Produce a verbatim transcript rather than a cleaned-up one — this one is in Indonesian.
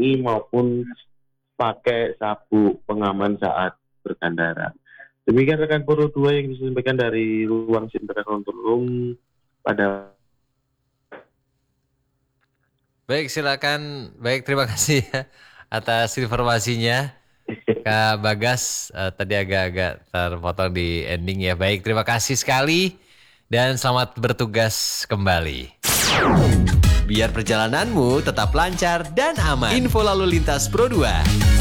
melindungi maupun pakai sabuk pengaman saat berkendara. Demikian rekan Puru dua yang disampaikan dari ruang Sinteran Rontulung pada. Baik, silakan. Baik, terima kasih ya atas informasinya. Kak Bagas, uh, tadi agak-agak terpotong di ending ya. Baik, terima kasih sekali dan selamat bertugas kembali. Biar perjalananmu tetap lancar dan aman. Info lalu lintas Pro dua.